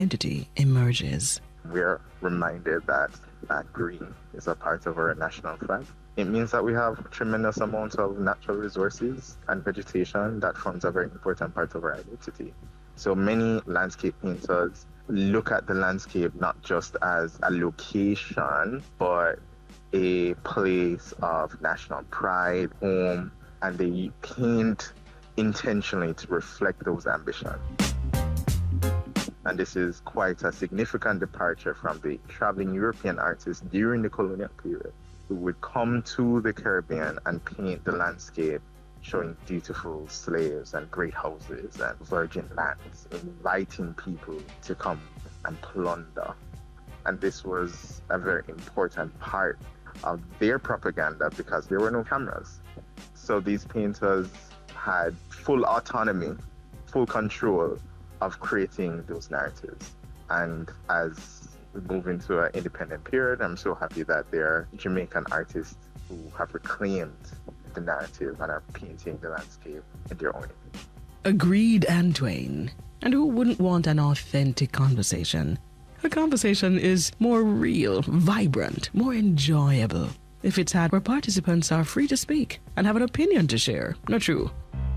identity emerges. We're reminded that green is a part of our national flag. It means that we have tremendous amounts of natural resources and vegetation that forms a very important part of our identity. So many landscape painters look at the landscape not just as a location, but a place of national pride, home, and they paint intentionally to reflect those ambitions. And this is quite a significant departure from the traveling European artists during the colonial period who would come to the Caribbean and paint the landscape, showing beautiful slaves and great houses and virgin lands, inviting people to come and plunder. And this was a very important part of their propaganda because there were no cameras. So these painters had full autonomy, full control of creating those narratives. And as we move into an independent period, I'm so happy that there are Jamaican artists who have reclaimed the narrative and are painting the landscape in their own image. Agreed, Antwain. And who wouldn't want an authentic conversation? A conversation is more real, vibrant, more enjoyable if it's had where participants are free to speak and have an opinion to share. Not true?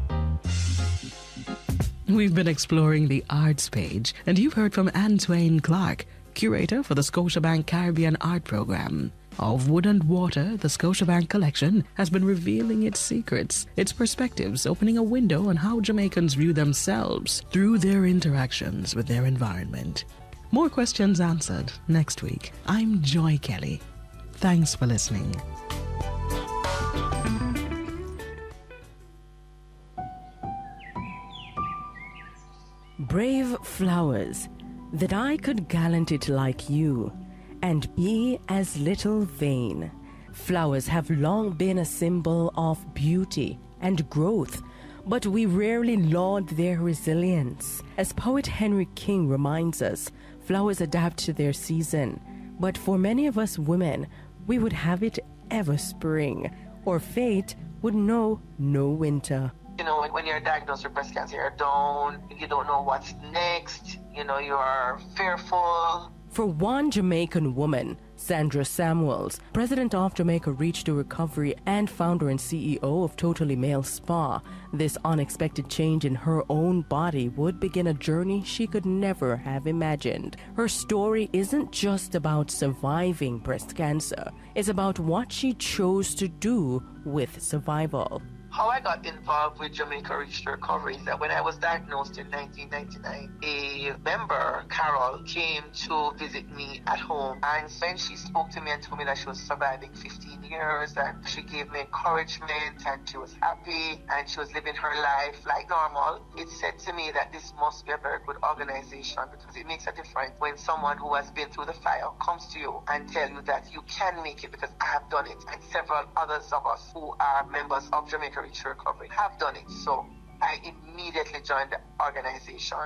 We've been exploring the arts page, and you've heard from Antwain Clark, curator for the Scotiabank Caribbean Art Program. Of Wood and Water, the Scotiabank collection has been revealing its secrets, its perspectives, opening a window on how Jamaicans view themselves through their interactions with their environment. More questions answered next week. I'm Joy Kelly. Thanks for listening. Brave flowers, that I could gallant it like you, and be as little vain. Flowers have long been a symbol of beauty and growth, but we rarely laud their resilience. As poet Henry King reminds us, flowers adapt to their season, but for many of us women, we would have it ever spring, or fate would know no winter. You know, when you're diagnosed with breast cancer, you're down, you don't know what's next, you are fearful. For one Jamaican woman, Sandra Samuels, president of Jamaica Reach to Recovery and founder and CEO of Totally Male Spa, this unexpected change in her own body would begin a journey she could never have imagined. Her story isn't just about surviving breast cancer, it's about what she chose to do with survival. How I got involved with Jamaica Reach to Recovery is that when I was diagnosed in 1999, a member, Carol, came to visit me at home. And when she spoke to me and told me that she was surviving 15 years, and she gave me encouragement, and she was happy, and she was living her life like normal, it said to me that this must be a very good organization, because it makes a difference when someone who has been through the fire comes to you and tell you that you can make it, because I have done it, and several others of us who are members of Jamaica Reach to Recovery have done it. So I immediately joined the organization.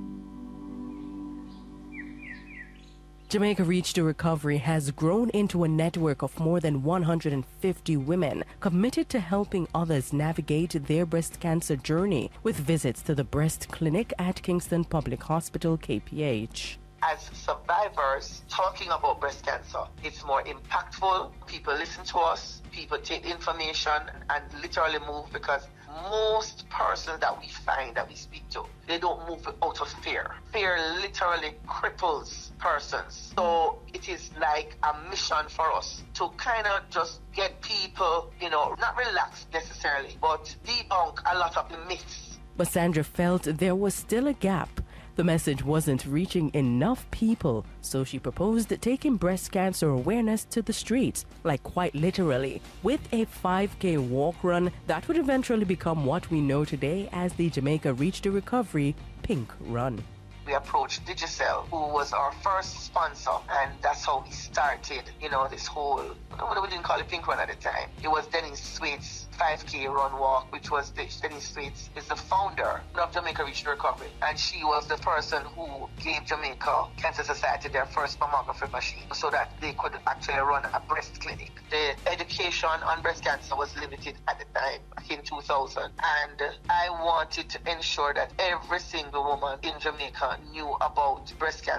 Jamaica Reach to Recovery has grown into a network of more than 150 women committed to helping others navigate their breast cancer journey with visits to the breast clinic at Kingston Public Hospital, KPH. As survivors, talking about breast cancer, it's more impactful. People listen to us, people take the information and literally move, because most persons that we find, that we speak to, they don't move out of fear. Fear literally cripples persons. So it is like a mission for us to kind of just get people, not relaxed necessarily, but debunk a lot of the myths. But Sandra felt there was still a gap. The message wasn't reaching enough people, so she proposed taking breast cancer awareness to the streets, like quite literally, with a 5K walk run that would eventually become what we know today as the Jamaica Reach to Recovery Pink Run. We approached Digicel, who was our first sponsor, and that's how we started, this whole, we didn't call it Pink Run at the time. It was Dennis Sweet's 5K run walk, which was Denise Straits is the founder of Jamaica Reach Recovery, and she was the person who gave Jamaica Cancer Society their first mammography machine so that they could actually run a breast clinic. The education on breast cancer was limited at the time, back in 2000, and I wanted to ensure that every single woman in Jamaica knew about breast cancer